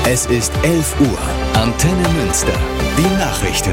Es ist 11 Uhr. Antenne Münster. Die Nachrichten.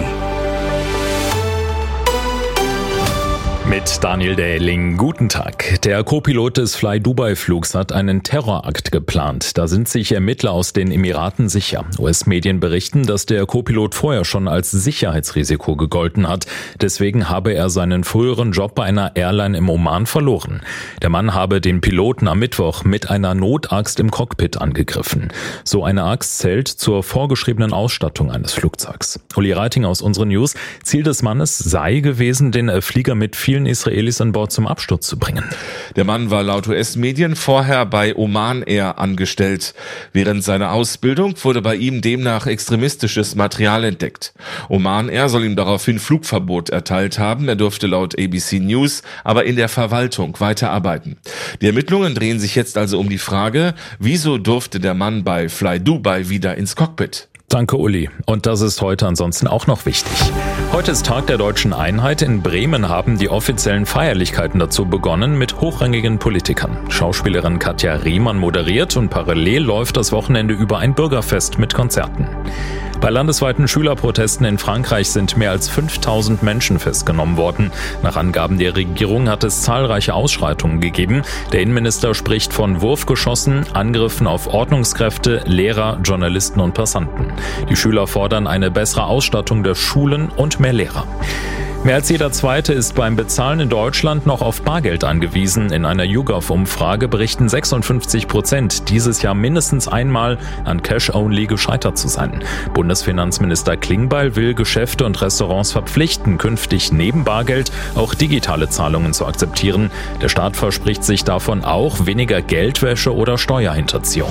Mit Daniel Dähling, guten Tag. Der Co-Pilot des Fly-Dubai-Flugs hat einen Terrorakt geplant. Da sind sich Ermittler aus den Emiraten sicher. US-Medien berichten, dass der Co-Pilot vorher schon als Sicherheitsrisiko gegolten hat. Deswegen habe er seinen früheren Job bei einer Airline im Oman verloren. Der Mann habe den Piloten am Mittwoch mit einer Notaxt im Cockpit angegriffen. So eine Axt zählt zur vorgeschriebenen Ausstattung eines Flugzeugs. Uli Reiting aus unseren News. Ziel des Mannes sei gewesen, den Flieger mit vielen Israelis an Bord zum Absturz zu bringen. Der Mann war laut US-Medien vorher bei Oman Air angestellt. Während seiner Ausbildung wurde bei ihm demnach extremistisches Material entdeckt. Oman Air soll ihm daraufhin Flugverbot erteilt haben. Er durfte laut ABC News aber in der Verwaltung weiterarbeiten. Die Ermittlungen drehen sich jetzt also um die Frage, wieso durfte der Mann bei Fly Dubai wieder ins Cockpit? Danke, Uli. Und das ist heute ansonsten auch noch wichtig. Heute ist Tag der Deutschen Einheit. In Bremen haben die offiziellen Feierlichkeiten dazu begonnen mit hochrangigen Politikern. Schauspielerin Katja Riemann moderiert und parallel läuft das Wochenende über ein Bürgerfest mit Konzerten. Bei landesweiten Schülerprotesten in Frankreich sind mehr als 5000 Menschen festgenommen worden. Nach Angaben der Regierung hat es zahlreiche Ausschreitungen gegeben. Der Innenminister spricht von Wurfgeschossen, Angriffen auf Ordnungskräfte, Lehrer, Journalisten und Passanten. Die Schüler fordern eine bessere Ausstattung der Schulen und mehr Lehrer. Mehr als jeder Zweite ist beim Bezahlen in Deutschland noch auf Bargeld angewiesen. In einer YouGov-Umfrage berichten 56%, dieses Jahr mindestens einmal an Cash-Only gescheitert zu sein. Bundesfinanzminister Klingbeil will Geschäfte und Restaurants verpflichten, künftig neben Bargeld auch digitale Zahlungen zu akzeptieren. Der Staat verspricht sich davon auch weniger Geldwäsche oder Steuerhinterziehung.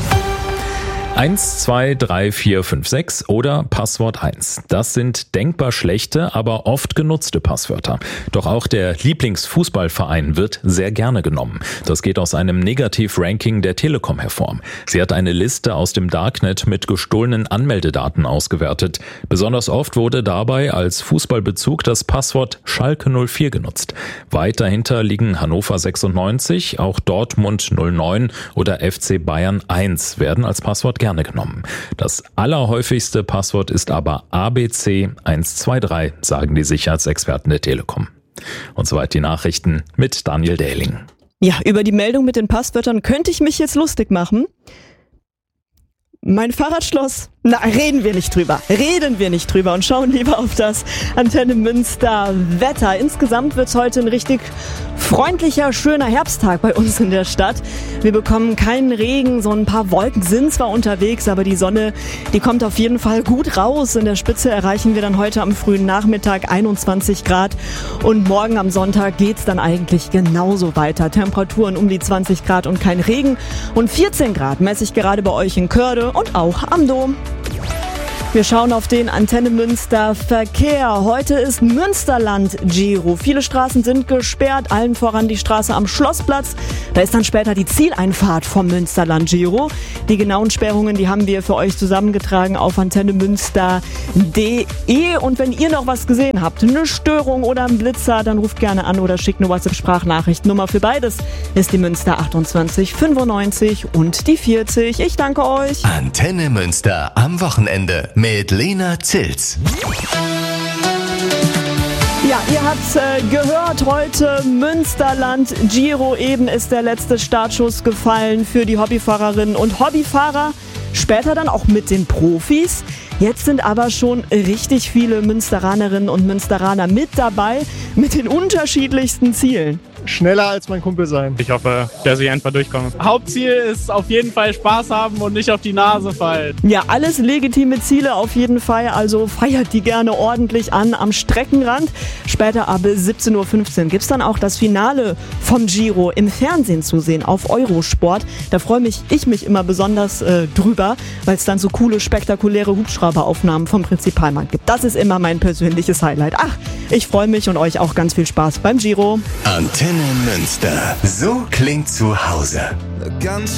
1, 2, 3, 4, 5, 6 oder Passwort 1. Das sind denkbar schlechte, aber oft genutzte Passwörter. Doch auch der Lieblingsfußballverein wird sehr gerne genommen. Das geht aus einem Negativ-Ranking der Telekom hervor. Sie hat eine Liste aus dem Darknet mit gestohlenen Anmeldedaten ausgewertet. Besonders oft wurde dabei als Fußballbezug das Passwort Schalke 04 genutzt. Weit dahinter liegen Hannover 96, auch Dortmund 09 oder FC Bayern 1 werden als Passwort gerne genommen. Das allerhäufigste Passwort ist aber ABC 123, sagen die Sicherheitsexperten der Telekom. Und soweit die Nachrichten mit Daniel Dähling. Ja, über die Meldung mit den Passwörtern könnte ich mich jetzt lustig machen. Mein Fahrradschloss, reden wir nicht drüber und schauen lieber auf das Antenne Münster Wetter. Insgesamt wird es heute ein richtig freundlicher, schöner Herbsttag bei uns in der Stadt. Wir bekommen keinen Regen, so ein paar Wolken sind zwar unterwegs, aber die Sonne, die kommt auf jeden Fall gut raus. In der Spitze erreichen wir dann heute am frühen Nachmittag 21 Grad und morgen am Sonntag geht's dann eigentlich genauso weiter. Temperaturen um die 20 Grad und kein Regen und 14 Grad messe ich gerade bei euch in Körde und auch am Dom. Wir schauen auf den Antenne Münster Verkehr. Heute ist Münsterland Giro. Viele Straßen sind gesperrt, allen voran die Straße am Schlossplatz. Da ist dann später die Zieleinfahrt vom Münsterland Giro. Die genauen Sperrungen, die haben wir für euch zusammengetragen auf antennemünster.de. Und wenn ihr noch was gesehen habt, eine Störung oder einen Blitzer, dann ruft gerne an oder schickt eine WhatsApp-Sprachnachricht. Nummer für beides ist die Münster 28 95 und die 40. Ich danke euch. Antenne Münster am Wochenende mit Lena Zils. Ja, ihr habt gehört, heute Münsterland Giro. Eben ist der letzte Startschuss gefallen für die Hobbyfahrerinnen und Hobbyfahrer. Später dann auch mit den Profis. Jetzt sind aber schon richtig viele Münsteranerinnen und Münsteraner mit dabei, mit den unterschiedlichsten Zielen. Schneller als mein Kumpel sein. Ich hoffe, dass ich einfach durchkomme. Hauptziel ist auf jeden Fall Spaß haben und nicht auf die Nase fallen. Ja, alles legitime Ziele auf jeden Fall, also feiert die gerne ordentlich an am Streckenrand. Später ab 17.15 Uhr gibt es dann auch das Finale vom Giro im Fernsehen zu sehen auf Eurosport. Da freue ich mich immer besonders drüber, weil es dann so coole, spektakuläre Hubschrauberaufnahmen vom Prinzipalmarkt gibt. Das ist immer mein persönliches Highlight. Ach, ich freue mich und euch auch ganz viel Spaß beim Giro. Antenne Münster. So klingt zu Hause.